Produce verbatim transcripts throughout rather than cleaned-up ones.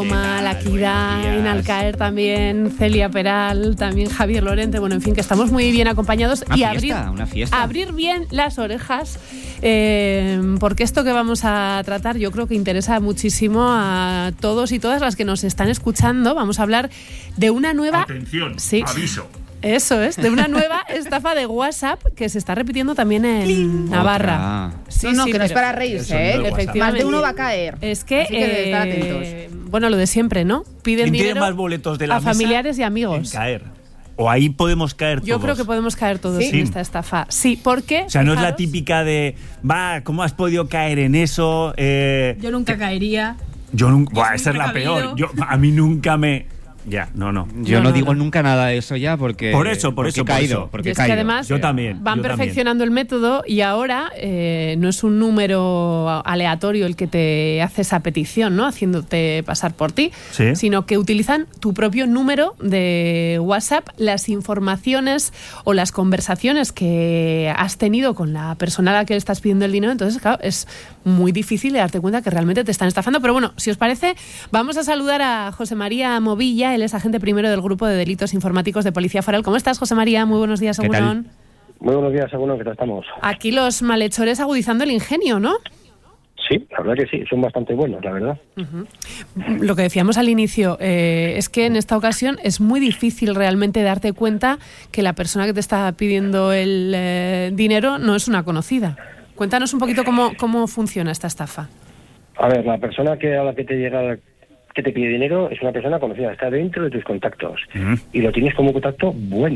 Paloma, la Kira, en Alcaer también, Celia Peral, también Javier Lorente. Bueno, en fin, que estamos muy bien acompañados. Una y fiesta, abrir, una fiesta. abrir bien las orejas, eh, porque esto que vamos a tratar yo creo que interesa muchísimo a todos y todas las que nos están escuchando. Vamos a hablar de una nueva... Atención, sí, aviso. Eso es, de una nueva estafa de WhatsApp que se está repitiendo también en ¡Cling! Navarra. Sí, no, no, sí, que no es para reírse, ¿eh? Efectivamente. Más de uno va a caer. Es que, Así que eh, estar atentos. Bueno, lo de siempre, ¿no? Piden ¿Quién dinero tiene más boletos de la a mesa familiares y amigos. en caer? O ahí podemos caer todos. Yo creo que podemos caer todos ¿Sí? en esta estafa. Sí, porque... O sea, no es la fijaros, típica de, va, ¿cómo has podido caer en eso? Eh, Yo nunca caería. yo nunca... Yo Buah, soy esa es la precavido. peor. Yo, a mí nunca me... Ya, no, no. Yo no, No, no, digo no. nunca nada de eso ya porque... Por eso, por porque eso, he por caído. eso. Porque Y he es que caído. además Yo también, van yo perfeccionando el método y ahora eh, no es un número aleatorio el que te hace esa petición, ¿no? Haciéndote pasar por ti, Sí. sino que utilizan tu propio número de WhatsApp, las informaciones o las conversaciones que has tenido con la persona a la que le estás pidiendo el dinero. Entonces, claro, es muy difícil de darte cuenta que realmente te están estafando. Pero bueno, si os parece, vamos a saludar a José María Movilla. Él es agente primero del Grupo de Delitos Informáticos de Policía Foral. ¿Cómo estás, José María? Muy buenos días, ¿Qué tal? Egunon. Muy buenos días, Egunon, ¿qué tal estamos? Aquí los malhechores agudizando el ingenio, ¿no? Sí, la verdad que sí, son bastante buenos, la verdad. Uh-huh. Lo que decíamos al inicio, eh, es que en esta ocasión es muy difícil realmente darte cuenta que la persona que te está pidiendo el eh, dinero no es una conocida. Cuéntanos un poquito cómo, cómo funciona esta estafa. A ver, la persona que a la que te llega, que te pide dinero, es una persona conocida, está dentro de tus contactos. Mm. Y lo tienes como contacto bueno.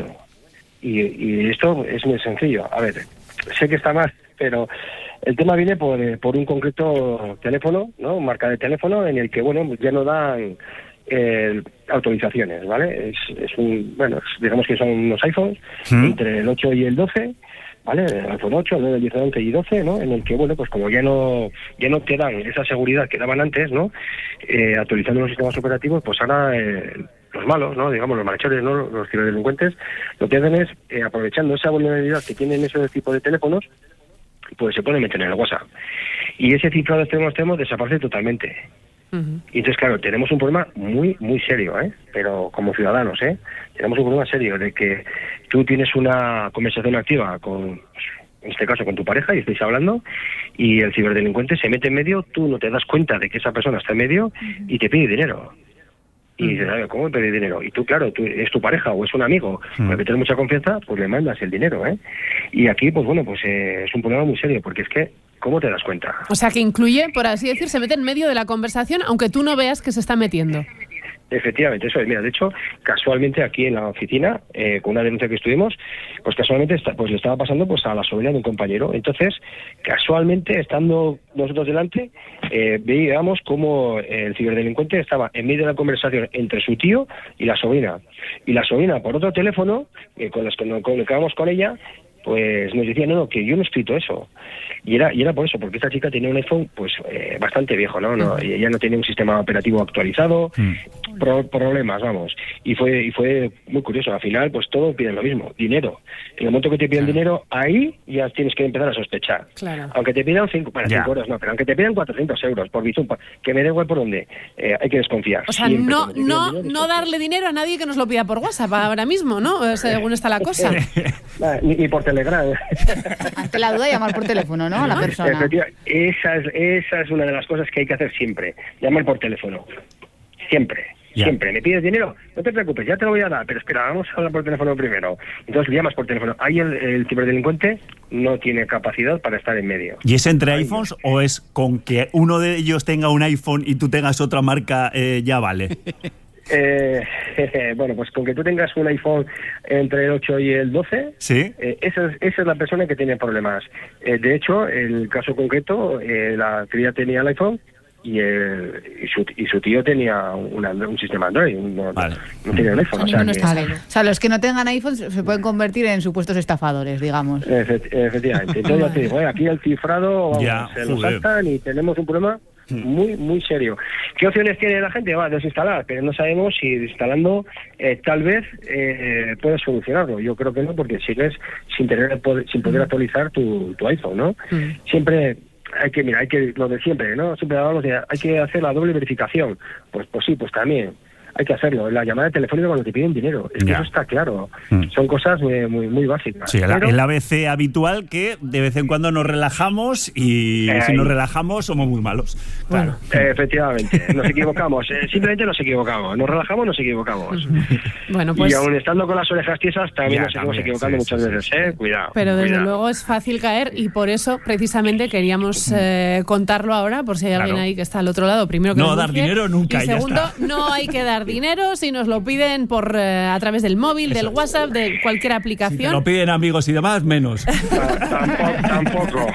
Y, y esto es muy sencillo. A ver, sé que está más, pero el tema viene por, eh, por un concreto teléfono, ¿no? Marca de teléfono en el que, bueno, ya no dan eh, autorizaciones, ¿vale? Es, es un, bueno, es- digamos que son unos iPhones Mm. entre el ocho y el doce, ¿vale? El iPhone ocho, el nueve, diez, once y doce, ¿no? En el que, bueno, pues como ya no ya no te dan esa seguridad que daban antes, ¿no? Eh, actualizando los sistemas operativos, pues ahora eh, los malos, ¿no? Digamos, los malhechores, ¿no? Los ciberdelincuentes, lo que hacen es, eh, aprovechando esa vulnerabilidad que tienen esos tipos de teléfonos, pues se pueden meter en el WhatsApp. Y ese cifrado extremo extremo desaparece totalmente. Uh-huh. Y entonces, claro, tenemos un problema muy, muy serio, ¿eh? Pero como ciudadanos, ¿eh? Tenemos un problema serio de que tú tienes una conversación activa con, en este caso, con tu pareja y estáis hablando y el ciberdelincuente se mete en medio, tú no te das cuenta de que esa persona está en medio y te pide dinero. Y dices, a ver, ¿cómo me pide dinero? Y tú, claro, tú, es tu pareja o es un amigo, con el que tienes mucha confianza, pues le mandas el dinero, ¿eh? Y aquí, pues bueno, pues eh, es un problema muy serio, porque es que, ¿cómo te das cuenta? O sea, que incluye, por así decir, se mete en medio de la conversación, aunque tú no veas que se está metiendo. Efectivamente, eso es. Mira, de hecho, casualmente aquí en la oficina, eh, con una denuncia que estuvimos, pues casualmente está, pues le estaba pasando pues a la sobrina de un compañero. Entonces, casualmente, estando nosotros delante, eh, veíamos cómo el ciberdelincuente estaba en medio de la conversación entre su tío y la sobrina. Y la sobrina, por otro teléfono, eh, con los que nos comunicábamos con ella, pues nos decía, no, no, que yo no he escrito eso. Y era y era por eso, porque esta chica tenía un iPhone pues eh, bastante viejo, ¿no? no y ella no tenía un sistema operativo actualizado, Mm. pro- problemas, vamos. Y fue y fue muy curioso. Al final, pues todos piden lo mismo, dinero. En el momento que te piden dinero, ahí ya tienes que empezar a sospechar. Claro. Aunque te pidan cinco, para Ya. cinco euros, no, pero aunque te pidan cuatrocientos euros por Bizum, pa- que me da igual por dónde, eh, hay que desconfiar. O sea, Siempre no, cuando te piden no, dinero, no desconfías. darle dinero a nadie que nos lo pida por WhatsApp ahora mismo, ¿no? Eh, Según está la cosa. Ah, ni, ni por Telegram. Ante la duda, llamar por teléfono, ¿no? A la persona. Efectiva- esa es, esa es una de las cosas que hay que hacer siempre, llamar por teléfono, siempre, Ya. siempre. ¿Me pides dinero? No te preocupes, ya te lo voy a dar, pero espera, vamos a hablar por teléfono primero. Entonces llamas por teléfono. Ahí el, el ciberdelincuente no tiene capacidad para estar en medio. ¿Y es entre iPhones o es con que uno de ellos tenga un iPhone y tú tengas otra marca eh, ya vale? Eh, bueno, pues con que tú tengas un iPhone entre el ocho y el doce, ¿Sí? eh, esa, es, esa es la persona que tiene problemas. Eh, de hecho, el caso concreto, eh, la cría tenía el iPhone y, el, y, su, y su tío tenía una, un sistema Android, no, Vale. no tenía un iPhone. O sea, Ninguno que- está Vale. O sea, los que no tengan iPhone se pueden convertir en supuestos estafadores, digamos. Efect- efectivamente. Entonces ya te digo, eh, aquí el cifrado vamos, Ya, se lo joder. saltan y tenemos un problema muy, muy serio. ¿Qué opciones tiene la gente? Va a desinstalar, pero no sabemos si instalando eh, tal vez eh, puedes solucionarlo. Yo creo que no, porque sigues sin tener el poder- sin poder actualizar tu, tu iPhone, ¿no? Mm. Siempre hay que, mira, hay que, lo de siempre, ¿no? Siempre hablamos de, hay que hacer la doble verificación. Pues, pues sí, pues también. Hay que hacerlo. La llamada telefónica cuando te piden dinero. Es que Ya. eso está claro. Mm. Son cosas muy, muy, muy básicas. Sí, el, Pero- el A B C habitual que de vez en cuando nos relajamos y Eh, si ahí. nos relajamos somos muy malos. Claro. Eh, efectivamente, nos equivocamos. Eh, simplemente nos equivocamos. Nos relajamos, nos equivocamos. Bueno, pues... Y aún estando con las orejas tiesas, también Ya, nos seguimos también, equivocando sí, muchas sí, veces. sí, ¿eh? sí. Cuidado. Pero desde cuidado. luego es fácil caer y por eso precisamente queríamos eh, contarlo ahora, por si hay alguien Claro. ahí que está al otro lado. Primero que No, nos dar denuncie, dinero nunca, y ya segundo, está. no hay que dar dinero si nos lo piden por eh, a través del móvil, del WhatsApp, de cualquier Si te aplicación. lo piden amigos y demás, menos. Ta- Tampoco. tampoco.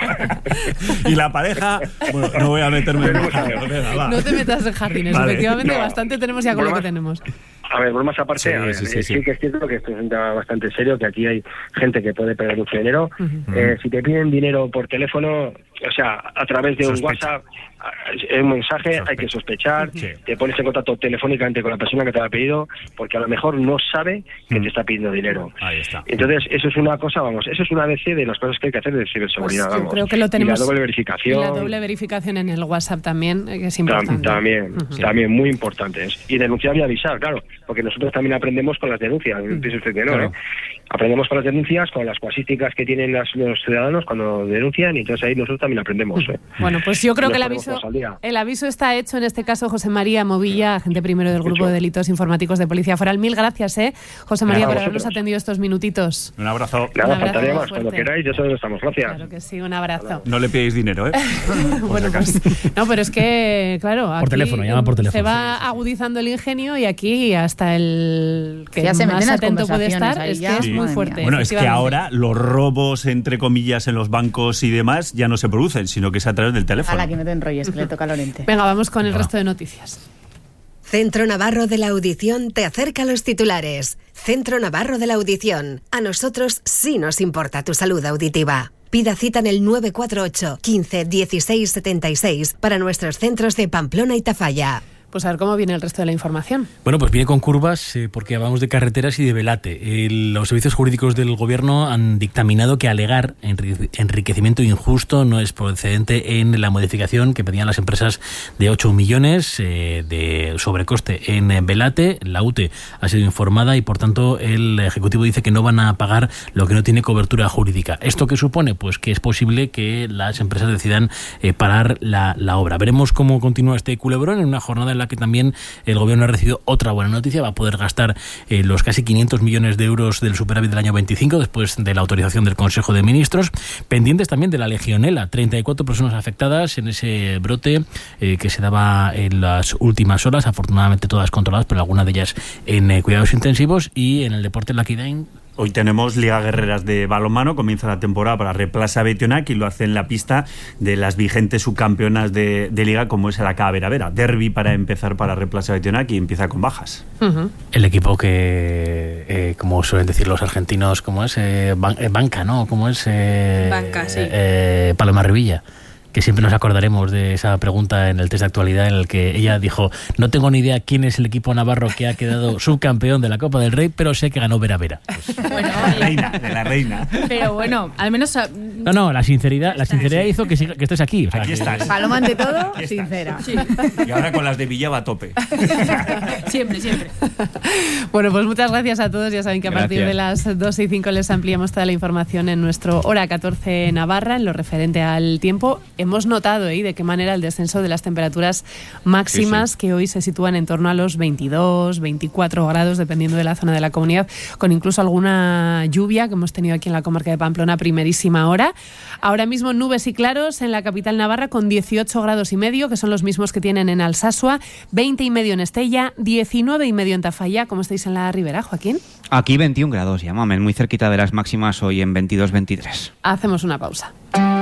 Y la pareja, bueno, no voy a meterme en el Vamos a ver. jaleo, venga, va. No te metas en jardines, Vale. efectivamente, No. bastante tenemos ya con lo que Bromas. tenemos. A ver, bromas aparte, Sí, a ver, sí, sí, eh, sí. sí que es cierto que esto es un tema bastante serio, que aquí hay gente que puede perder mucho dinero. Eh, si te piden dinero por teléfono, o sea, a través de un Sospecha. WhatsApp, eh, un mensaje, Sospecha. hay que sospechar, Sí. te pones en contacto telefónicamente con la persona que te lo ha pedido, porque a lo mejor no sabe que Mm. te está pidiendo dinero. Ahí está. Entonces, eso es una cosa, vamos, eso es una A B C de las cosas que hay que hacer de ciberseguridad, Pues yo vamos. creo que lo tenemos. Y la doble Y verificación. la doble verificación en el WhatsApp también, eh, que es Tam- importante. También, Ujú. también muy importantes. Y denunciar y avisar, claro, porque nosotros también aprendemos con las denuncias. Piense usted que no, Claro. ¿eh? Aprendemos con las denuncias, con las casuísticas que tienen las- los ciudadanos cuando denuncian, y entonces ahí nosotros también aprendemos. ¿eh? Bueno, pues yo creo Y que el nos ponemos aviso, todos al día. el aviso está hecho, en este caso José María Movilla, agente primero del Grupo Hecho. de Delitos Informáticos de Policía Foral. Mil gracias, ¿eh, José María, Nada, por habernos vosotros. atendido estos minutitos. Un abrazo. Nada, abrazo faltaría muy más. Cuando fuerte. queráis, ya sabéis, estamos. Gracias. Claro que sí, un abrazo. No le pidáis dinero, ¿eh? Bueno, pues, no, pero es que, claro, aquí teléfono, llama por teléfono. se va agudizando el ingenio y aquí hasta el que Ya se meten más las atento puede conversaciones estar ahí es ya. que es Sí. muy Madre fuerte. mía. Bueno, es que efectivamente. ahora los robos, entre comillas, en los bancos y demás ya no se producen, sino que es a través del teléfono. Ojalá que no te enrolles, que le toca a Lorente. Venga, vamos con el Va. resto de noticias. Centro Navarro de la Audición te acerca a los titulares. Centro Navarro de la Audición. A nosotros sí nos importa tu salud auditiva. Pida cita en el nueve cuatro ocho, quince, dieciséis setenta y seis para nuestros centros de Pamplona y Tafalla. Pues a ver cómo viene el resto de la información. Bueno, pues viene con curvas eh, porque hablamos de carreteras y de Velate. El- los servicios jurídicos del gobierno han dictaminado que alegar enri- enriquecimiento injusto no es procedente en la modificación que pedían las empresas de ocho millones eh, de sobrecoste en eh, Velate. La U T E ha sido informada y, por tanto, el Ejecutivo dice que no van a pagar lo que no tiene cobertura jurídica. ¿Esto qué supone? Pues que es posible que las empresas decidan eh, parar la, la obra. Veremos cómo continúa este culebrón en una jornada en la que también el gobierno ha recibido otra buena noticia. Va a poder gastar eh, los casi quinientos millones de euros del superávit del año veinticinco después de la autorización del Consejo de Ministros. Pendientes también de la legionela. treinta y cuatro personas afectadas en ese brote eh, que se daba en las últimas horas. Afortunadamente todas controladas, pero algunas de ellas en eh, cuidados intensivos. Y en el deporte Lucky Dine. Hoy tenemos Liga Guerreras de balonmano, comienza la temporada para Replaza Betionac y lo hace en la pista de las vigentes subcampeonas de, de Liga, como es el A K Vera Vera. Derbi para empezar para Replaza Betionac y empieza con bajas. Ujú. El equipo que, eh, como suelen decir los argentinos, ¿cómo es? Eh, ban- eh, banca, ¿no? ¿Cómo es? Eh, Banca, sí. eh, Paloma Revilla. Que siempre nos acordaremos de esa pregunta en el test de actualidad en el que ella dijo: no tengo ni idea quién es el equipo navarro que ha quedado subcampeón de la Copa del Rey, pero sé que ganó Vera Vera. Bueno, La reina, de la reina. pero bueno, al menos ah, No, no, la sinceridad, la sinceridad hizo que, siga- que estés aquí. O sea, Aquí que- estás. Paloma ante todo, Aquí está. sincera. sí, Y ahora con las de Villava a tope. siempre, siempre. Bueno, pues muchas gracias a todos. Ya saben que a partir de las dos y cinco les ampliamos toda la información en nuestro Hora catorce Navarra, en lo referente al tiempo. Hemos notado ¿eh? de qué manera el descenso de las temperaturas máximas, Sí, sí. que hoy se sitúan en torno a los veintidós, veinticuatro grados, dependiendo de la zona de la comunidad, con incluso alguna lluvia que hemos tenido aquí en la comarca de Pamplona a primerísima hora. Ahora mismo nubes y claros en la capital navarra con dieciocho grados y medio, que son los mismos que tienen en Alsasua, veinte y medio en Estella, diecinueve y medio en Tafalla. ¿Cómo estáis en la Ribera, Joaquín? Aquí veintiún grados ya, mamen, muy cerquita de las máximas hoy en veintidós veintitrés. Hacemos una pausa.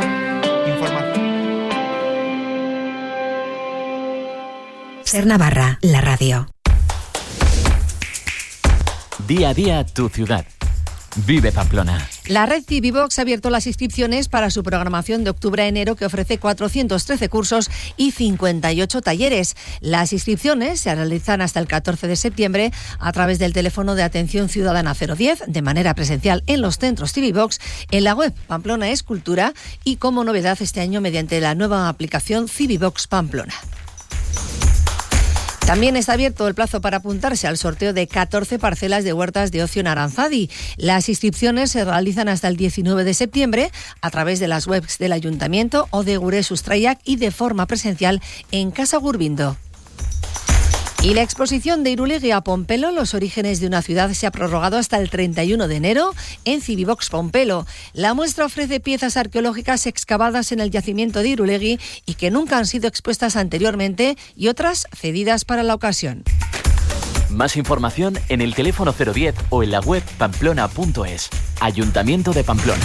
Ser Navarra, la radio. Día a día tu ciudad. Vive Pamplona. La red Civivox ha abierto las inscripciones para su programación de octubre a enero, que ofrece cuatrocientos trece cursos y cincuenta y ocho talleres. Las inscripciones se realizan hasta el catorce de septiembre a través del teléfono de atención ciudadana cero diez, de manera presencial en los centros Civivox, en la web Pamplona es Cultura y como novedad este año mediante la nueva aplicación Civivox Pamplona. También está abierto el plazo para apuntarse al sorteo de catorce parcelas de huertas de ocio en Aranzadi. Las inscripciones se realizan hasta el diecinueve de septiembre a través de las webs del Ayuntamiento o de Gure Sustraiak y de forma presencial en Casa Gurbindo. Y la exposición de Irulegui a Pompelo, los orígenes de una ciudad, se ha prorrogado hasta el treinta y uno de enero en Civivox Pompelo. La muestra ofrece piezas arqueológicas excavadas en el yacimiento de Irulegui y que nunca han sido expuestas anteriormente y otras cedidas para la ocasión. Más información en el teléfono cero diez o en la web pamplona punto es. Ayuntamiento de Pamplona.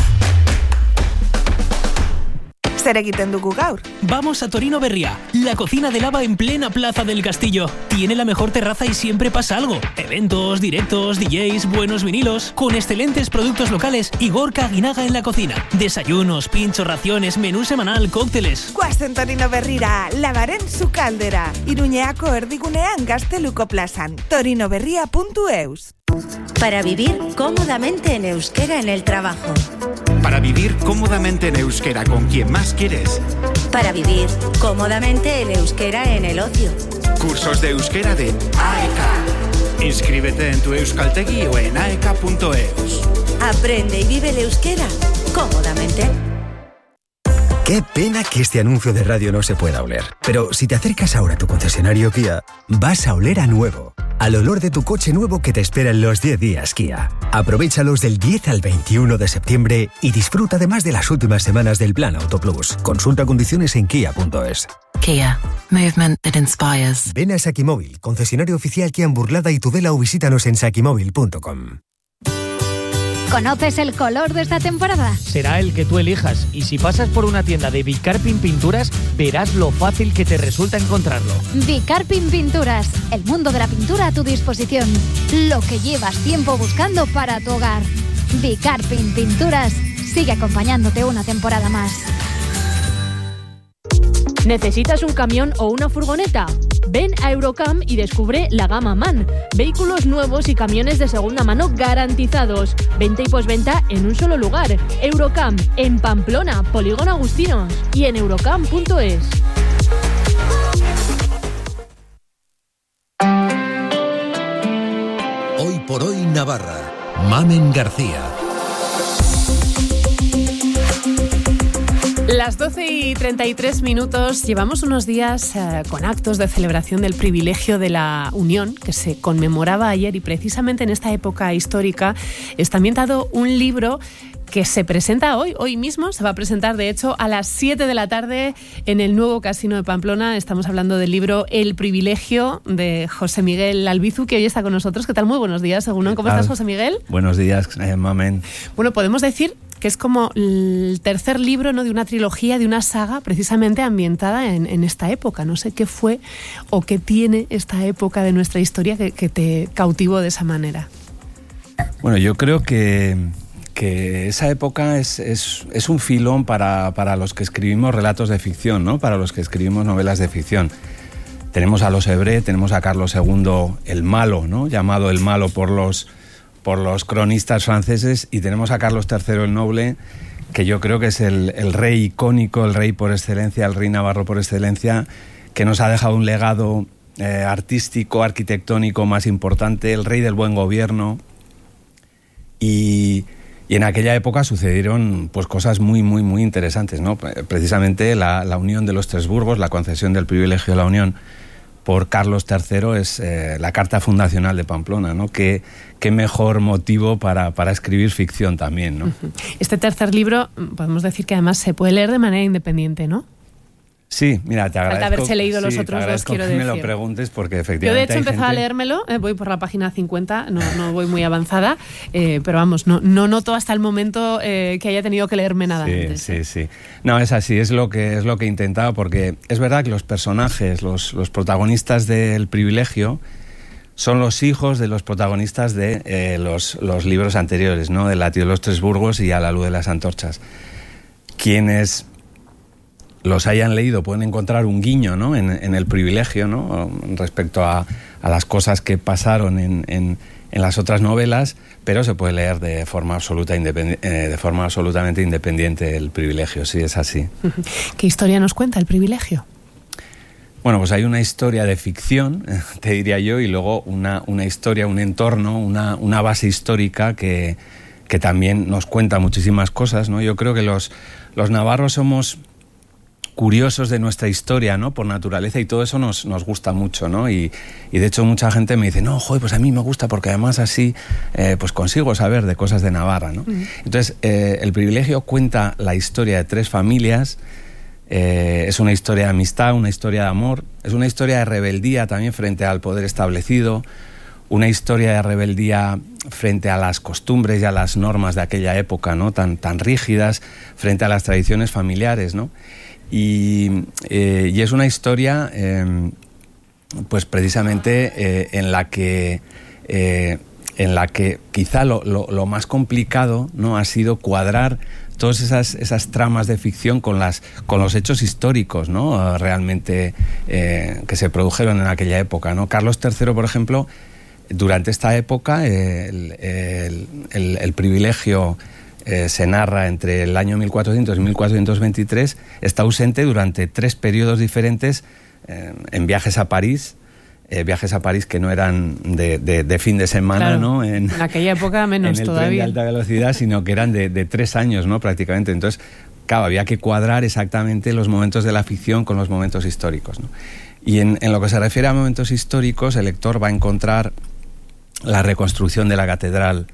Zer egiten dugu gaur? Vamos a Torino Berria, la cocina de lava en plena Plaza del Castillo. Tiene la mejor terraza y siempre pasa algo. Eventos, directos, D Js, buenos vinilos, con excelentes productos locales y Gorka Aguinaga en la cocina. Desayunos, pinchos, raciones, menú semanal, cócteles. Guazen Torino Berrira, lavaren su caldera. Iruñeako erdigunean Gazteluko plazan. torinoberria punto eus. Para vivir cómodamente en euskera en el trabajo. Para vivir cómodamente en euskera con quien más quieres. Para vivir cómodamente en euskera en el ocio. Cursos de euskera de A E K. Inscríbete en tu euskaltegi o en a e k punto eus. Aprende y vive el euskera cómodamente. Qué pena que este anuncio de radio no se pueda oler. Pero si te acercas ahora a tu concesionario Kia, vas a oler a nuevo. Al olor de tu coche nuevo que te espera en los diez días Kia. Aprovéchalos del diez al veintiuno de septiembre y disfruta además de las últimas semanas del Plan Auto Plus. Consulta condiciones en kia punto es. Kia. Movement that inspires. Ven a Sakimóvil, concesionario oficial Kia en Burlada y Tudela, o visítanos en sakimóvil punto com. ¿Conoces el color de esta temporada? Será el que tú elijas, y si pasas por una tienda de Bicarpin Pinturas, verás lo fácil que te resulta encontrarlo. Bicarpin Pinturas, el mundo de la pintura a tu disposición. Lo que llevas tiempo buscando para tu hogar. Bicarpin Pinturas sigue acompañándote una temporada más. ¿Necesitas un camión o una furgoneta? Ven a Eurocam y descubre la gama MAN. Vehículos nuevos y camiones de segunda mano garantizados. Venta y posventa en un solo lugar. Eurocam, en Pamplona, Polígono Agustinos. Y en eurocam punto es. Hoy por hoy Navarra. Mamen García. Las doce y treinta y tres minutos, llevamos unos días eh, con actos de celebración del privilegio de la Unión, que se conmemoraba ayer, y precisamente en esta época histórica está ambientado un libro que se presenta hoy, hoy mismo, se va a presentar de hecho a las siete de la tarde en el nuevo Casino de Pamplona. Estamos hablando del libro El privilegio de José Miguel Albizu, que hoy está con nosotros. ¿Qué tal? Muy buenos días, según. ¿Cómo estás, José Miguel? Buenos días, eh, Mamen. Bueno, podemos decir que es como el tercer libro, ¿no?, de una trilogía, de una saga precisamente ambientada en, en esta época. No sé qué fue o qué tiene esta época de nuestra historia que, que te cautivó de esa manera. Bueno, yo creo que, que esa época es, es, es un filón para, para los que escribimos relatos de ficción, ¿no?, para los que escribimos novelas de ficción. Tenemos a los Hebré, tenemos a Carlos segundo el Malo, ¿no?, llamado el Malo por los... por los cronistas franceses, y tenemos a Carlos tercero el Noble, que yo creo que es el, el rey icónico, el rey por excelencia, el rey navarro por excelencia, que nos ha dejado un legado eh, artístico, arquitectónico más importante, el rey del buen gobierno. Y, y en aquella época sucedieron pues cosas muy, muy, muy interesantes, ¿no? Precisamente la, la unión de los tres burgos, la concesión del privilegio de la Unión por Carlos tercero es eh, la carta fundacional de Pamplona, ¿no? Qué, qué mejor motivo para, para escribir ficción también, ¿no? Este tercer libro, podemos decir que además se puede leer de manera independiente, ¿no? Sí, mira, te agradezco. Falta haberse leído los sí, otros dos, quiero que decir. me lo preguntes porque efectivamente Yo de hecho hay empezaba gente... a leérmelo, eh, voy por la página cincuenta, no, no voy muy avanzada, eh, pero vamos, no, no noto hasta el momento eh, que haya tenido que leerme nada sí, antes. Sí, sí. No, es así, es lo que es lo que he intentado, porque es verdad que los personajes, los, los protagonistas del privilegio, son los hijos de los protagonistas de eh, los, los libros anteriores, ¿no? De La tío de los tres burgos y A la luz de las antorchas. Quienes los hayan leído pueden encontrar un guiño, ¿no? en, en El privilegio, ¿no? Respecto a, a las cosas que pasaron en, en, en las otras novelas, pero se puede leer de forma, absoluta independ- eh, de forma absolutamente independiente El privilegio, sí, es así. ¿Qué historia nos cuenta El privilegio? Bueno, pues hay una historia de ficción, te diría yo, y luego una, una historia, un entorno, una, una base histórica que, que también nos cuenta muchísimas cosas, ¿no? Yo creo que los, los navarros somos curiosos de nuestra historia, ¿no? Por naturaleza, y todo eso nos, nos gusta mucho, ¿no? Y, y de hecho mucha gente me dice, no, joder, pues a mí me gusta porque además así eh, pues consigo saber de cosas de Navarra, ¿no? Uh-huh. Entonces, eh, El privilegio cuenta la historia de tres familias. Eh, es una historia de amistad, una historia de amor, es una historia de rebeldía también frente al poder establecido, una historia de rebeldía frente a las costumbres y a las normas de aquella época, ¿no? tan, tan rígidas, frente a las tradiciones familiares, ¿no? Y, eh, y es una historia eh, pues precisamente eh, en la que eh, en la que quizá lo, lo, lo más complicado, ¿no? ha sido cuadrar todas esas, esas tramas de ficción con, las, con los hechos históricos, ¿no? realmente eh, que se produjeron en aquella época, ¿no? Carlos tercero, por ejemplo, durante esta época eh, el, el, el, el privilegio eh, se narra entre el año mil cuatrocientos y mil cuatrocientos veintitrés, está ausente durante tres periodos diferentes eh, en viajes a París, Eh, viajes a París que no eran de, de, de fin de semana, claro, ¿no? En, en aquella época menos en el todavía. tren de alta velocidad, sino que eran de, de tres años, ¿no? Prácticamente. Entonces, claro, había que cuadrar exactamente los momentos de la ficción con los momentos históricos, ¿no? Y en, en lo que se refiere a momentos históricos, el lector va a encontrar la reconstrucción de la catedral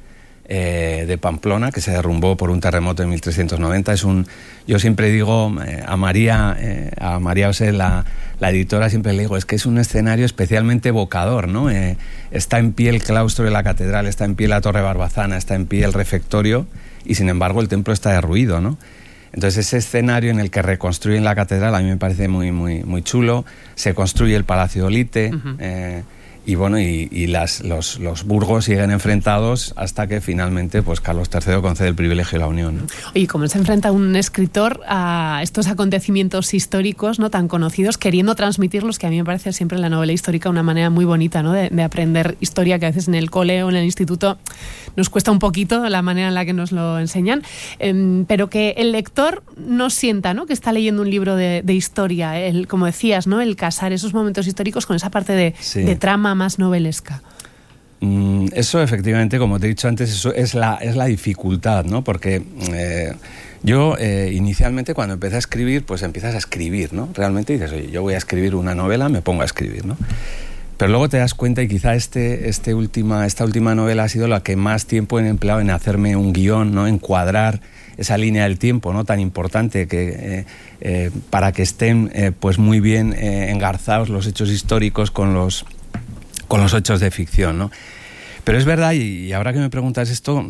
eh, de Pamplona, que se derrumbó por un terremoto en mil trescientos noventa. Es un, yo siempre digo eh, a María, eh, a María Osé, la, la editora, siempre le digo, es que es un escenario especialmente evocador, ¿no? Eh, está en pie el claustro de la catedral, está en pie la torre barbazana, está en pie el refectorio, y sin embargo el templo está derruido, ¿no? Entonces ese escenario en el que reconstruyen la catedral a mí me parece muy, muy, muy chulo. Se construye el Palacio de Olite, uh-huh. eh, y bueno, y, y las, los, los burgos siguen enfrentados hasta que finalmente pues Carlos tercero concede el privilegio de la unión, ¿no? Oye, ¿cómo se enfrenta un escritor a estos acontecimientos históricos, ¿no? tan conocidos, queriendo transmitirlos, que a mí me parece siempre en la novela histórica una manera muy bonita, ¿no? de, de aprender historia, que a veces en el cole o en el instituto nos cuesta un poquito la manera en la que nos lo enseñan, eh, pero que el lector no sienta, ¿no? que está leyendo un libro de, de historia, el, como decías, ¿no? el casar esos momentos históricos con esa parte de, sí. de trama más novelesca. Mm, eso efectivamente, como te he dicho antes, eso es la, es la dificultad, ¿no? Porque eh, yo eh, inicialmente cuando empecé a escribir, pues empiezas a escribir, ¿no? Realmente dices, oye, yo voy a escribir una novela, me pongo a escribir, ¿no? Pero luego te das cuenta, y quizá este, este última, esta última novela ha sido la que más tiempo he empleado en hacerme un guión, ¿no? En cuadrar esa línea del tiempo, ¿no? tan importante que, eh, eh, para que estén eh, pues muy bien eh, engarzados los hechos históricos con los con los hechos de ficción, ¿no? Pero es verdad, y ahora que me preguntas esto,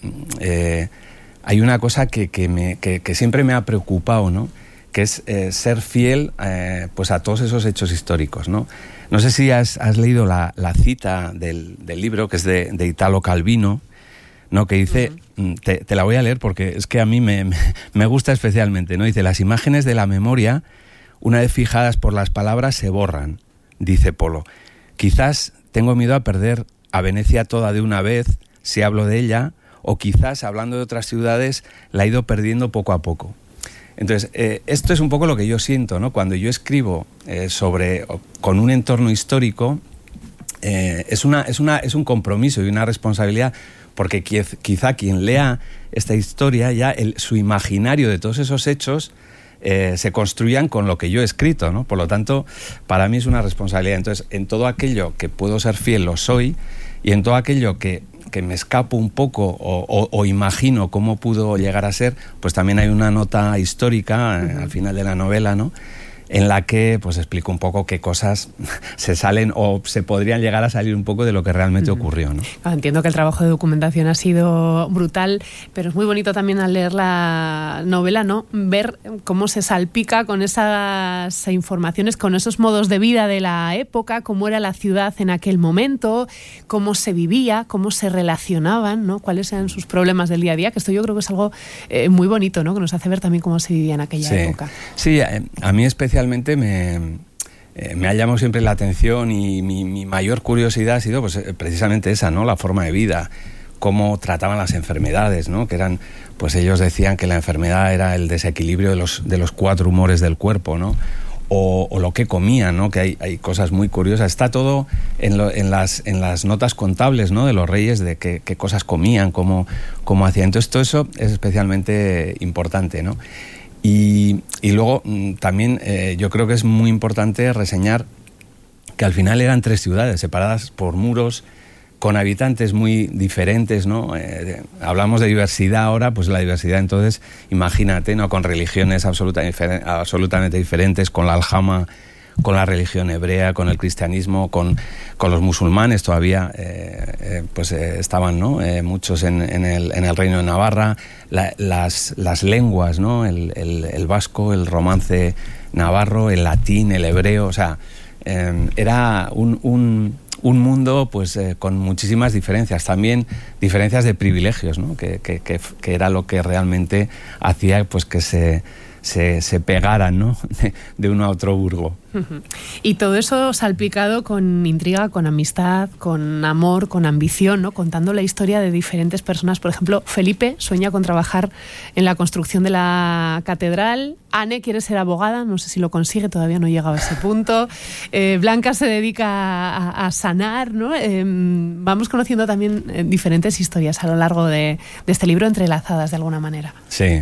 eh, hay una cosa que, que, me, que, que siempre me ha preocupado, ¿no? Que es eh, ser fiel eh, pues a todos esos hechos históricos, ¿no? No sé si has, has leído la, la cita del, del libro, que es de, de Italo Calvino, ¿no? Que dice, uh-huh. te, te la voy a leer porque es que a mí me, me, me gusta especialmente, ¿no? Dice, las imágenes de la memoria, una vez fijadas por las palabras, se borran, dice Polo. Quizás tengo miedo a perder a Venecia toda de una vez si hablo de ella, o quizás hablando de otras ciudades la he ido perdiendo poco a poco. Entonces, eh, esto es un poco lo que yo siento, ¿no? Cuando yo escribo eh, sobre, con un entorno histórico, eh, es, una, es, una, es un compromiso y una responsabilidad, porque quizá quien lea esta historia, ya el, su imaginario de todos esos hechos Eh, se construyan con lo que yo he escrito, ¿no? Por lo tanto, para mí es una responsabilidad. Entonces, en todo aquello que puedo ser fiel, lo soy, y en todo aquello que, que me escapo un poco o, o, o imagino cómo pudo llegar a ser, pues también hay una nota histórica eh, uh-huh. al final de la novela, ¿no? en la que pues explico un poco qué cosas se salen o se podrían llegar a salir un poco de lo que realmente uh-huh. ocurrió, ¿no? Entiendo que el trabajo de documentación ha sido brutal, pero es muy bonito también al leer la novela, ¿no? Ver cómo se salpica con esas informaciones, con esos modos de vida de la época, cómo era la ciudad en aquel momento, cómo se vivía, cómo se relacionaban, ¿no? Cuáles eran sus problemas del día a día, que esto yo creo que es algo eh, muy bonito, ¿no? Que nos hace ver también cómo se vivía en aquella sí. época. Sí, a, a mí especialmente Especialmente me, eh, me ha llamado siempre la atención y mi, mi mayor curiosidad ha sido pues, precisamente esa, ¿no? La forma de vida, cómo trataban las enfermedades, ¿no? Que eran, pues ellos decían que la enfermedad era el desequilibrio de los, de los cuatro humores del cuerpo, ¿no? O, o lo que comían, ¿no? Que hay, hay cosas muy curiosas. Está todo en, lo, en, las, en las notas contables, ¿no? De los reyes, de qué, qué cosas comían, cómo, cómo hacían. Entonces todo eso es especialmente importante, ¿no? Y, y luego también eh, yo creo que es muy importante reseñar que al final eran tres ciudades separadas por muros, con habitantes muy diferentes, ¿no? Eh, hablamos de diversidad ahora, pues la diversidad entonces, imagínate, ¿no? Con religiones absoluta, absolutamente diferentes, con la aljama, con la religión hebrea, con el cristianismo, con, con los musulmanes todavía, eh, eh, pues eh, estaban, ¿no? Eh, muchos en, en, el, en el Reino de Navarra, la, las, las lenguas, ¿no? El, el, el vasco, el romance navarro, el latín, el hebreo, o sea, eh, era un, un, un mundo pues eh, con muchísimas diferencias, también diferencias de privilegios, ¿no? Que, que, que, que era lo que realmente hacía pues que se... Se, se pegaran, ¿no? de, de uno a otro burgo. Uh-huh. Y todo eso salpicado con intriga, con amistad, con amor, con ambición, ¿no? Contando la historia de diferentes personas. Por ejemplo, Felipe sueña con trabajar en la construcción de la catedral. Anne quiere ser abogada, no sé si lo consigue, todavía no he llegado a ese punto. Eh, Blanca se dedica a, a sanar, ¿no? Eh, vamos conociendo también eh, diferentes historias a lo largo de, de este libro, entrelazadas de alguna manera. Sí.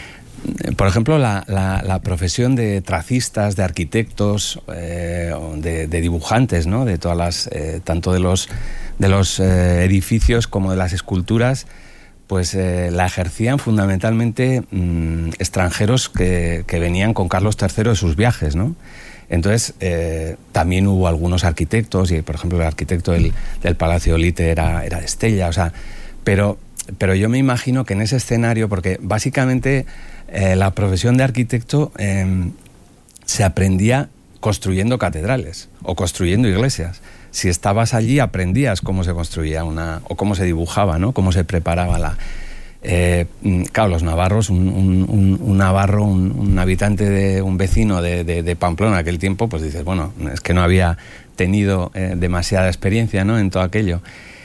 Por ejemplo, la, la, la profesión de tracistas, de arquitectos, eh, de, de dibujantes, ¿no? De todas las, eh, tanto de los, de los eh, edificios como de las esculturas, pues eh, la ejercían fundamentalmente mmm, extranjeros que, que venían con Carlos tercero de sus viajes, ¿no? Entonces, eh, también hubo algunos arquitectos, y por ejemplo el arquitecto del, del Palacio Olite era, era de Estella, o sea, pero, pero yo me imagino que en ese escenario, porque básicamente... Eh, la profesión de arquitecto eh, se aprendía construyendo catedrales o construyendo iglesias. Si estabas allí aprendías cómo se construía una o cómo se dibujaba, ¿no? Cómo se preparaba la... Eh, claro, los navarros, un, un, un, un navarro, un, un habitante de un vecino de, de, de Pamplona en aquel tiempo, pues dices, bueno, es que no había tenido eh, demasiada experiencia, ¿no? En todo aquello.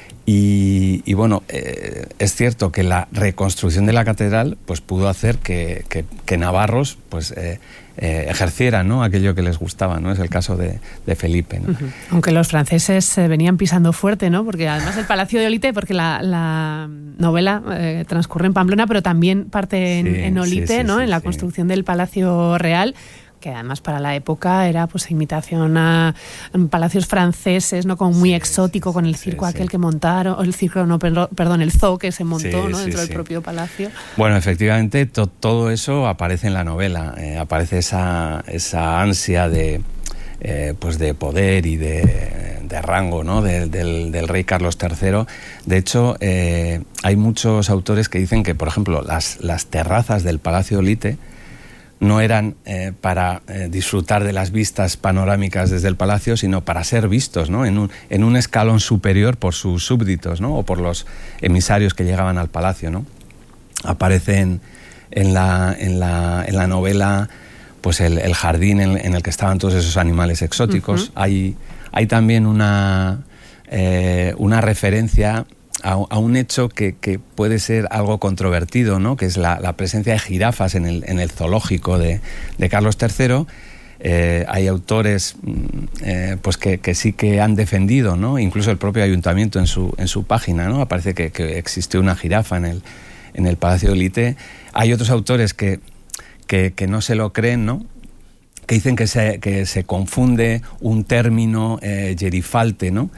Y, y bueno, eh, es cierto que la reconstrucción de la catedral pues pudo hacer que, que, que navarros pues eh, eh, ejercieran, ¿no? Aquello que les gustaba, ¿no? Es el caso de, de Felipe, ¿no? Uh-huh. Aunque los franceses eh, venían pisando fuerte, ¿no? Porque además el Palacio de Olite, porque la, la novela eh, transcurre en Pamplona, pero también parte en, sí, en Olite, sí, sí, ¿no? Sí, en la sí. construcción del Palacio Real, que además para la época era pues imitación a palacios franceses, ¿no? Como muy sí, exótico, con el circo sí, aquel sí. que montaron, o el circo, no, perdón, el zoo que se montó, sí, ¿no? Dentro sí, del sí. propio palacio. Bueno, efectivamente, to, todo eso aparece en la novela, eh, aparece esa, esa ansia de, eh, pues de poder y de, de rango, ¿no? De, del, del rey Carlos tercero. De hecho, eh, hay muchos autores que dicen que, por ejemplo, las, las terrazas del Palacio Olite no eran eh, para eh, disfrutar de las vistas panorámicas desde el palacio, sino para ser vistos, ¿no? en, un, en un escalón superior por sus súbditos, ¿no? O por los emisarios que llegaban al palacio, ¿no? Aparecen en la, en la, en la novela pues el, el jardín en, en el que estaban todos esos animales exóticos. Uh-huh. Hay, hay también una, eh, una referencia A, a un hecho que, que puede ser algo controvertido, ¿no? Que es la, la presencia de jirafas en el, en el zoológico de, de Carlos tercero. Eh, hay autores eh, pues que, que sí que han defendido, ¿no? Incluso el propio ayuntamiento en su, en su página, ¿no? Aparece que, que existió una jirafa en el, en el Palacio de Olite. Hay otros autores que, que, que no se lo creen, ¿no? que dicen que se, que se confunde un término eh, gerifalte, ¿no?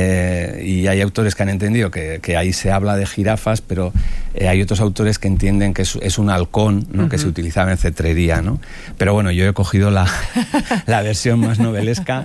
Eh, y hay autores que han entendido que, que ahí se habla de jirafas, pero eh, hay otros autores que entienden que es, es un halcón, ¿no? Uh-huh. Que se utilizaba en cetrería, ¿no? Pero bueno, yo he cogido la, la versión más novelesca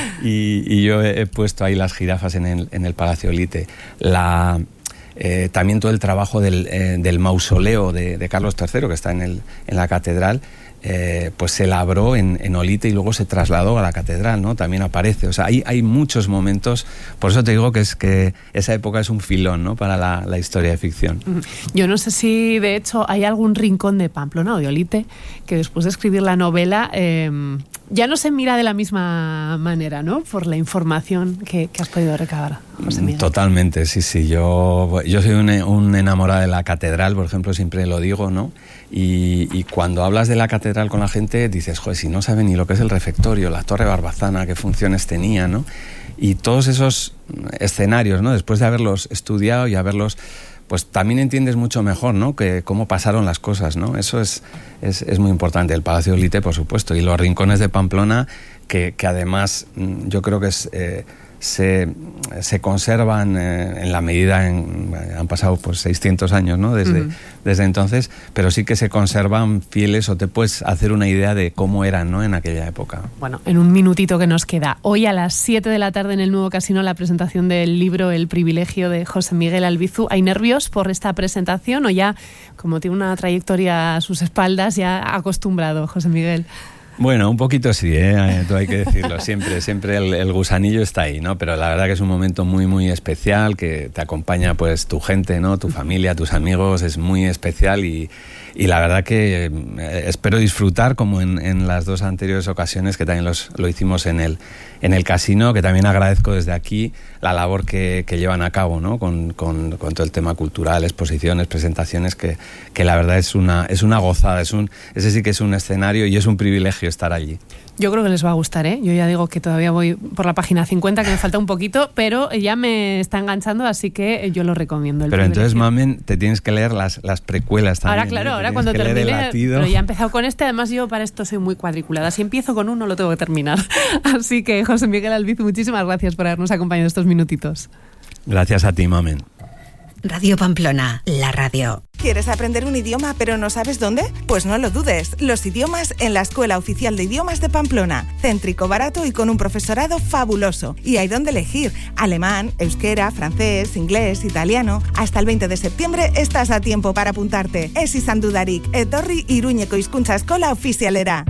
y, y yo he, he puesto ahí las jirafas en el, en el Palacio Olite. La... Eh, también todo el trabajo del, eh, del mausoleo de, de Carlos tercero, que está en, el, en la catedral, eh, pues se labró en, en Olite y luego se trasladó a la catedral, ¿no? También aparece. O sea, hay, hay muchos momentos. Por eso te digo que es que esa época es un filón, ¿no? Para la, la historia de ficción. Yo no sé si, de hecho, hay algún rincón de Pamplona o de Olite que después de escribir la novela eh, ya no se mira de la misma manera, ¿no? Por la información que, que has podido recabar, José Miguel. Totalmente, sí, sí. Yo, yo soy un, un enamorado de la catedral, por ejemplo, siempre lo digo, ¿no? Y, y cuando hablas de la catedral con la gente dices, joder, si no saben ni lo que es el refectorio, la Torre Barbazana, qué funciones tenía, ¿no? Y todos esos escenarios, ¿no? Después de haberlos estudiado y haberlos... pues también entiendes mucho mejor, ¿no? Que cómo pasaron las cosas, ¿no? Eso es, es, es muy importante. El Palacio Olite, por supuesto, y los rincones de Pamplona, que, que además yo creo que es... Eh, Se, se conservan eh, en la medida, en, han pasado pues seiscientos años, ¿no? Desde, uh-huh. desde entonces, pero sí que se conservan fieles o te puedes hacer una idea de cómo eran, ¿no? En aquella época. Bueno, en un minutito que nos queda, hoy a las siete de la tarde en el Nuevo Casino la presentación del libro El privilegio de José Miguel Albizu. ¿Hay nervios por esta presentación o ya, como tiene una trayectoria a sus espaldas, ya acostumbrado, José Miguel? Bueno, un poquito sí, ¿eh? Todo hay que decirlo, siempre, siempre el, el gusanillo está ahí, ¿no? Pero la verdad que es un momento muy, muy especial, que te acompaña pues tu gente, ¿no? Tu familia, tus amigos, es muy especial y, y la verdad que eh, espero disfrutar como en, en las dos anteriores ocasiones que también los, lo hicimos en el, en el casino, que también agradezco desde aquí la labor que, que llevan a cabo, ¿no? Con, con, con todo el tema cultural, exposiciones, presentaciones, que, que la verdad es una, es una gozada, es un, ese sí que es un escenario y es un privilegio estar allí. Yo creo que les va a gustar, ¿eh? Yo ya digo que todavía voy por la página cincuenta, que me falta un poquito, pero ya me está enganchando, así que yo lo recomiendo. El pero privilegio. Entonces, Mamen, te tienes que leer las, las precuelas también. Ahora, claro, ¿eh? ahora cuando termine, pero ya he empezado con este, además yo para esto soy muy cuadriculada. Si empiezo con uno, lo tengo que terminar. Así que, José Miguel Albizu, muchísimas gracias por habernos acompañado estos minutitos. Gracias a ti, Mamen. Radio Pamplona, la radio. ¿Quieres aprender un idioma pero no sabes dónde? Pues no lo dudes, los idiomas en la Escuela Oficial de Idiomas de Pamplona. Céntrico, barato y con un profesorado fabuloso. Y hay donde elegir: alemán, euskera, francés, inglés, italiano. Hasta el veinte de septiembre estás a tiempo para apuntarte. Ez izan dudarik, etorri Iruñeko hizkuntza eskola ofizialera.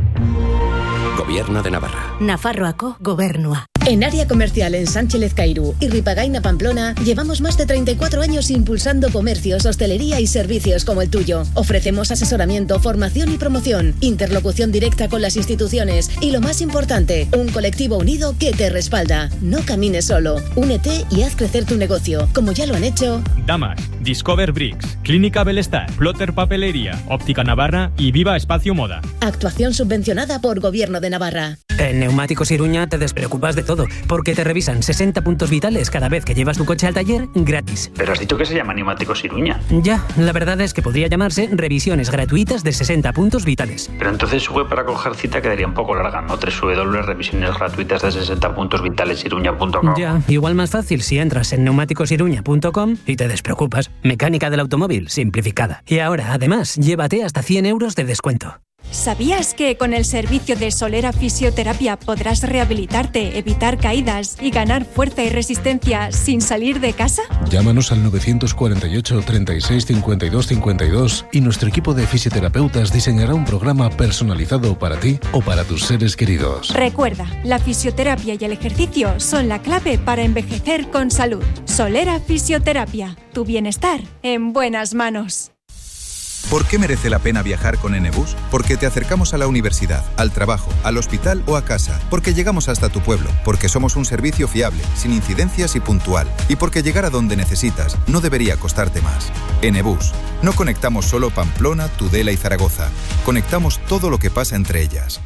Gobierno de Navarra. Nafarroako Gobernua. En Área Comercial en Sánchez Lezcairu y Ripagaina Pamplona llevamos más de treinta y cuatro años impulsando comercios, hostelería y servicios como el tuyo. Ofrecemos asesoramiento, formación y promoción, interlocución directa con las instituciones y lo más importante, un colectivo unido que te respalda. No camines solo, únete y haz crecer tu negocio, como ya lo han hecho Damas, Discover Bricks, Clínica Belestar, Plotter Papelería, Óptica Navarra y Viva Espacio Moda. Actuación subvencionada por Gobierno de Navarra. En Neumáticos Iruña te despreocupas de todo, porque te revisan sesenta puntos vitales cada vez que llevas tu coche al taller gratis. Pero has dicho que se llama Neumáticos Iruña. Ya, la verdad es que podría llamarse revisiones gratuitas de sesenta puntos vitales. Pero entonces su web para coger cita quedaría un poco larga, ¿no? doble u doble u doble u punto revisiones gratuitas de sesenta puntos vitales iruña punto com. Ya, igual más fácil si entras en neumáticos iruña punto com y te despreocupas. Mecánica del automóvil simplificada. Y ahora, además, llévate hasta cien euros de descuento. ¿Sabías que con el servicio de Solera Fisioterapia podrás rehabilitarte, evitar caídas y ganar fuerza y resistencia sin salir de casa? Llámanos al nueve cuatro ocho, treinta y seis, cincuenta y dos cincuenta y dos y nuestro equipo de fisioterapeutas diseñará un programa personalizado para ti o para tus seres queridos. Recuerda, la fisioterapia y el ejercicio son la clave para envejecer con salud. Solera Fisioterapia, tu bienestar en buenas manos. ¿Por qué merece la pena viajar con Enebus? Porque te acercamos a la universidad, al trabajo, al hospital o a casa. Porque llegamos hasta tu pueblo. Porque somos un servicio fiable, sin incidencias y puntual. Y porque llegar a donde necesitas no debería costarte más. Enebus. No conectamos solo Pamplona, Tudela y Zaragoza. Conectamos todo lo que pasa entre ellas.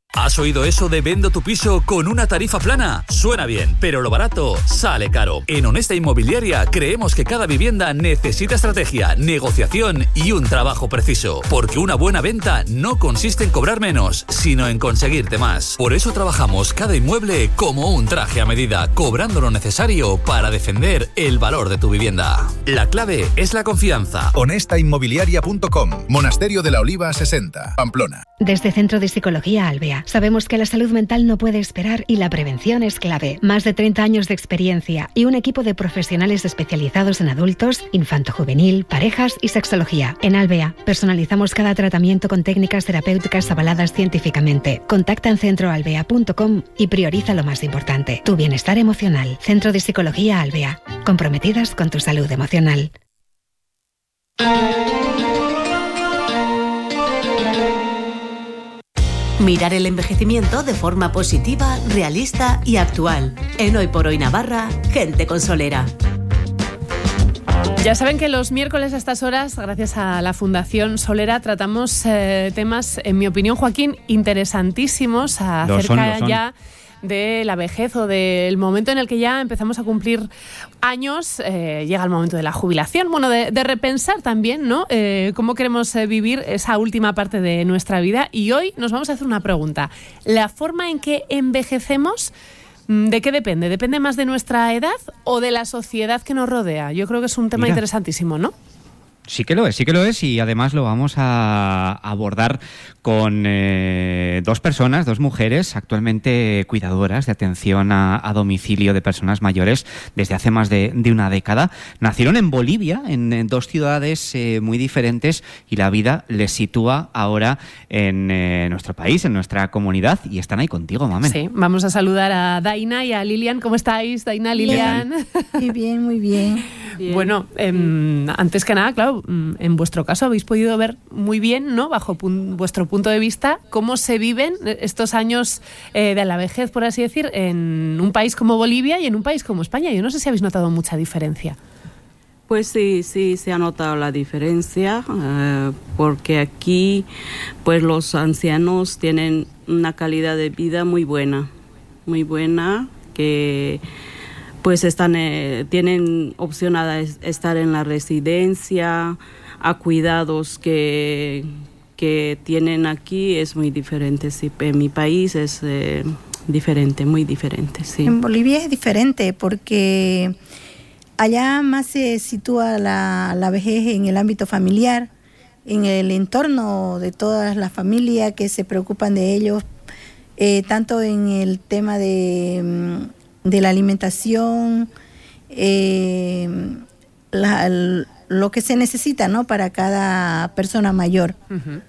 ¿Has oído eso de vendo tu piso con una tarifa plana? Suena bien, pero lo barato sale caro. En Honesta Inmobiliaria creemos que cada vivienda necesita estrategia, negociación y un trabajo preciso. Porque una buena venta no consiste en cobrar menos, sino en conseguirte más. Por eso trabajamos cada inmueble como un traje a medida, cobrando lo necesario para defender el valor de tu vivienda. La clave es la confianza. honesta inmobiliaria punto com, Monasterio de la Oliva sesenta, Pamplona. Desde Centro de Psicología Albea, sabemos que la salud mental no puede esperar y la prevención es clave. Más de treinta años de experiencia y un equipo de profesionales especializados en adultos, infanto-juvenil, parejas y sexología. En Albea, personalizamos cada tratamiento con técnicas terapéuticas avaladas científicamente. Contacta en centro albea punto com y prioriza lo más importante, tu bienestar emocional. Centro de Psicología Albea, comprometidas con tu salud emocional. Mirar el envejecimiento de forma positiva, realista y actual. En Hoy por Hoy Navarra, gente con solera. Ya saben que los miércoles a estas horas, gracias a la Fundación Solera, tratamos eh, temas, en mi opinión, Joaquín, interesantísimos acerca lo son, lo son. ya de la vejez o del momento en el que ya empezamos a cumplir años, eh, llega el momento de la jubilación, bueno, de, de repensar también, ¿no? Eh, cómo queremos eh, vivir esa última parte de nuestra vida. Y hoy nos vamos a hacer una pregunta. ¿La forma en que envejecemos, de qué depende? ¿Depende más de nuestra edad o de la sociedad que nos rodea? Yo creo que es un tema Mira. interesantísimo, ¿no? Sí que lo es, sí que lo es y además lo vamos a abordar con eh, dos personas, dos mujeres actualmente cuidadoras de atención a, a domicilio de personas mayores desde hace más de, de una década. Nacieron en Bolivia, en, en dos ciudades eh, muy diferentes y la vida les sitúa ahora en eh, nuestro país, en nuestra comunidad y están ahí contigo, Mamen. Sí, vamos a saludar a Daina y a Lilian. ¿Cómo estáis, Daina, Lilian? Muy bien, muy bien. bien. Bueno, eh, antes que nada, claro, en vuestro caso habéis podido ver muy bien, ¿no?, bajo pun- vuestro punto de vista, cómo se viven estos años eh, de la vejez, por así decir, en un país como Bolivia y en un país como España. Yo no sé si habéis notado mucha diferencia. Pues sí, sí, se ha notado la diferencia, eh, porque aquí pues los ancianos tienen una calidad de vida muy buena, muy buena, que pues están eh, tienen opción a estar en la residencia, a cuidados que, que tienen aquí, es muy diferente. Sí, en mi país es eh, diferente, muy diferente, sí. En Bolivia es diferente porque allá más se sitúa la, la vejez en el ámbito familiar, en el entorno de todas las familias que se preocupan de ellos, eh, tanto en el tema de... de la alimentación, eh, la, lo que se necesita, ¿no?, para cada persona mayor. Uh-huh.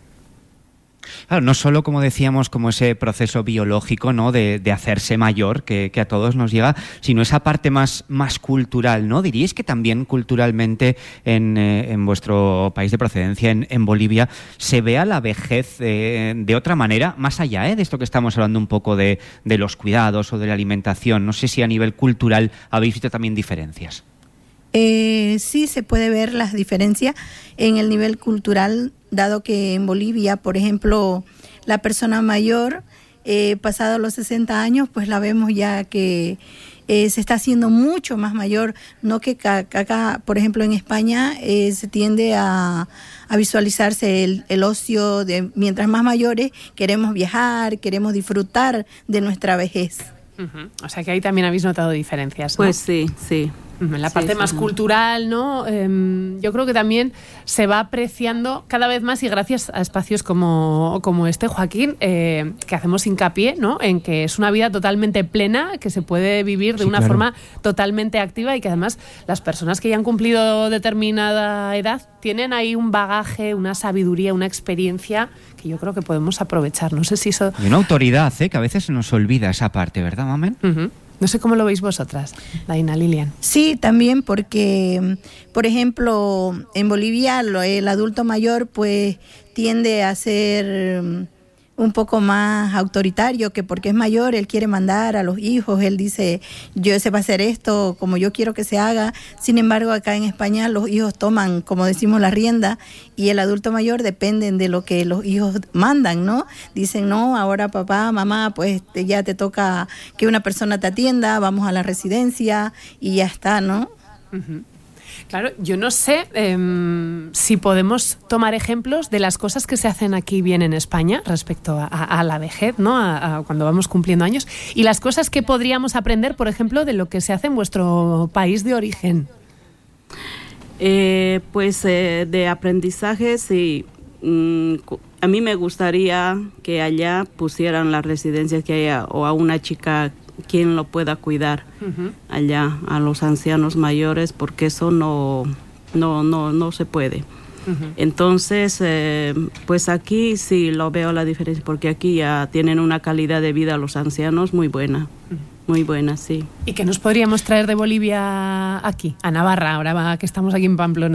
Claro, no solo, como decíamos, como ese proceso biológico, ¿no?, de, de hacerse mayor, que, que a todos nos llega, sino esa parte más, más cultural, ¿no? ¿Diríais que también culturalmente en, eh, en vuestro país de procedencia, en, en Bolivia, se vea la vejez eh, de otra manera, más allá eh, de esto que estamos hablando un poco de, de los cuidados o de la alimentación? No sé si a nivel cultural habéis visto también diferencias. Eh, sí, se puede ver las diferencias en el nivel cultural, dado que en Bolivia, por ejemplo, la persona mayor, eh, pasado los sesenta años, pues la vemos ya que eh, se está haciendo mucho más mayor, no que acá, acá por ejemplo, en España eh, se tiende a, a visualizarse el, el ocio de mientras más mayores queremos viajar, queremos disfrutar de nuestra vejez. Uh-huh. O sea que ahí también habéis notado diferencias, ¿no? Pues sí, sí. En la parte sí, más sí. cultural, ¿no? Eh, yo creo que también se va apreciando cada vez más y gracias a espacios como, como este, Joaquín, eh, que hacemos hincapié, ¿no?, en que es una vida totalmente plena, que se puede vivir de sí, una claro. forma totalmente activa y que además las personas que ya han cumplido determinada edad tienen ahí un bagaje, una sabiduría, una experiencia que yo creo que podemos aprovechar. No sé si eso... Y una autoridad, ¿eh?, que a veces se nos olvida esa parte, ¿verdad, Mamen? Uh-huh. No sé cómo lo veis vosotras, Daina, Lilian. Sí, también porque, por ejemplo, en Bolivia el adulto mayor pues tiende a ser un poco más autoritario, que porque es mayor, él quiere mandar a los hijos, él dice, yo se va a hacer esto como yo quiero que se haga. Sin embargo, acá en España los hijos toman, como decimos, la rienda, y el adulto mayor dependen de lo que los hijos mandan, ¿no? Dicen, no, ahora papá, mamá, pues te, ya te toca que una persona te atienda, vamos a la residencia y ya está, ¿no? Uh-huh. Claro, yo no sé eh, si podemos tomar ejemplos de las cosas que se hacen aquí bien en España respecto a, a la vejez, ¿no? A, a cuando vamos cumpliendo años, y las cosas que podríamos aprender, por ejemplo, de lo que se hace en vuestro país de origen. Eh, pues eh, de aprendizaje, sí. Mm, a mí me gustaría que allá pusieran las residencias que haya, o a una chica quien lo pueda cuidar uh-huh. allá, a los ancianos mayores, porque eso no, no, no, no se puede. Uh-huh. Entonces, eh, pues aquí sí lo veo la diferencia, porque aquí ya tienen una calidad de vida los ancianos muy buena. Uh-huh. Muy buena, sí. ¿Y qué nos podríamos traer de Bolivia aquí, a Navarra, ahora que estamos aquí en Pamplona?